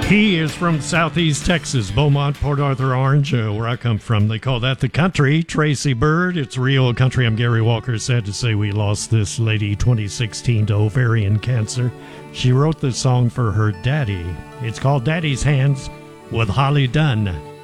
He is from Southeast Texas, Beaumont, Port Arthur, Orange, where I come from. They call that the country. Tracy Byrd, it's real country. I'm Gary Walker. Sad to say we lost this lady 2016 to ovarian cancer. She wrote this song for her daddy. It's called Daddy's Hands with Holly Dunn.